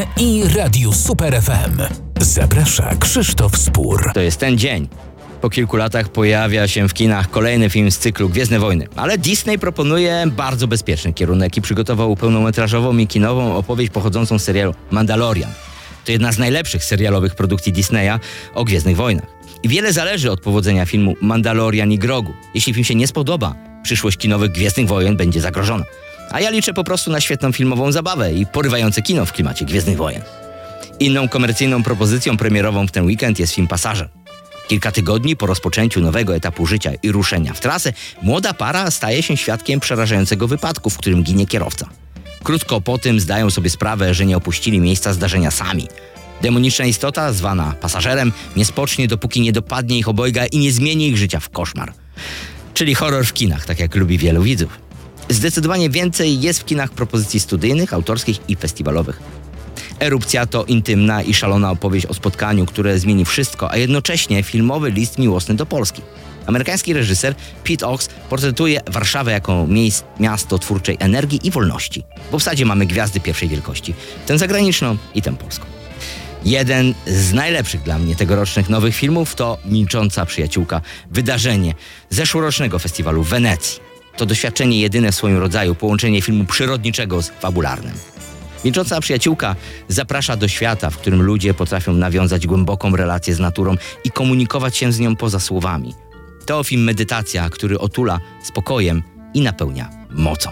i Radiu Super FM. Zaprasza Krzysztof Spór. To jest ten dzień. Po kilku latach pojawia się w kinach kolejny film z cyklu Gwiezdne Wojny. Ale Disney proponuje bardzo bezpieczny kierunek i przygotował pełnometrażową i kinową opowieść pochodzącą z serialu Mandalorian. To jedna z najlepszych serialowych produkcji Disneya o Gwiezdnych Wojnach. I wiele zależy od powodzenia filmu Mandalorian i Grogu. Jeśli film się nie spodoba, przyszłość kinowych Gwiezdnych Wojen będzie zagrożona. A ja liczę po prostu na świetną filmową zabawę i porywające kino w klimacie Gwiezdnych Wojen. Inną komercyjną propozycją premierową w ten weekend jest film Pasażer. Kilka tygodni po rozpoczęciu nowego etapu życia i ruszenia w trasę, młoda para staje się świadkiem przerażającego wypadku, w którym ginie kierowca. Krótko po tym zdają sobie sprawę, że nie opuścili miejsca zdarzenia sami. Demoniczna istota, zwana pasażerem, nie spocznie, dopóki nie dopadnie ich obojga i nie zmieni ich życia w koszmar. Czyli horror w kinach, tak jak lubi wielu widzów. Zdecydowanie więcej jest w kinach propozycji studyjnych, autorskich i festiwalowych. Erupcja to intymna i szalona opowieść o spotkaniu, które zmieni wszystko, a jednocześnie filmowy list miłosny do Polski. Amerykański reżyser Pete Ochs portretuje Warszawę jako miasto twórczej energii i wolności. W obsadzie mamy gwiazdy pierwszej wielkości, tę zagraniczną i tę polską. Jeden z najlepszych dla mnie tegorocznych nowych filmów to Milcząca przyjaciółka, wydarzenie zeszłorocznego festiwalu w Wenecji. To doświadczenie jedyne w swoim rodzaju, połączenie filmu przyrodniczego z fabularnym. Milcząca przyjaciółka zaprasza do świata, w którym ludzie potrafią nawiązać głęboką relację z naturą i komunikować się z nią poza słowami. To film medytacja, który otula spokojem i napełnia mocą.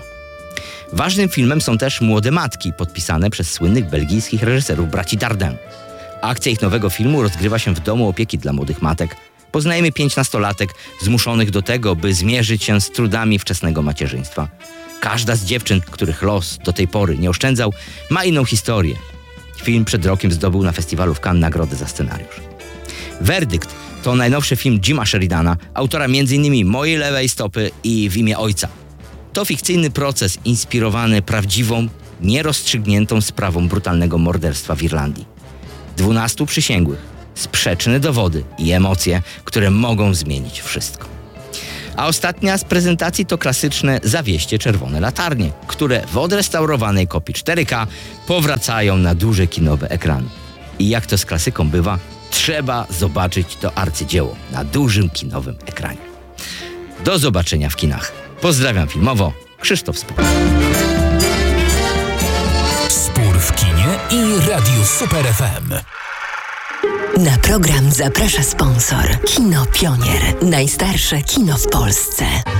Ważnym filmem są też Młode matki, podpisane przez słynnych belgijskich reżyserów braci Dardenne. Akcja ich nowego filmu rozgrywa się w domu opieki dla młodych matek. Poznajemy 5 nastolatek zmuszonych do tego, by zmierzyć się z trudami wczesnego macierzyństwa. Każda z dziewczyn, których los do tej pory nie oszczędzał, ma inną historię. Film przed rokiem zdobył na festiwalu w Cannes nagrodę za scenariusz. Werdykt to najnowszy film Jima Sheridana, autora m.in. Mojej lewej stopy i W imię ojca. To fikcyjny proces inspirowany prawdziwą, nierozstrzygniętą sprawą brutalnego morderstwa w Irlandii. 12 przysięgłych, sprzeczne dowody i emocje, które mogą zmienić wszystko. A ostatnia z prezentacji to klasyczne Zawieście czerwone latarnie, które w odrestaurowanej kopii 4K powracają na duże kinowe ekrany. I jak to z klasyką bywa, trzeba zobaczyć to arcydzieło na dużym kinowym ekranie. Do zobaczenia w kinach. Pozdrawiam filmowo, Krzysztof Spór. Spór w kinie i Radiu Super FM. Na program zaprasza sponsor Kino Pionier. Najstarsze kino w Polsce.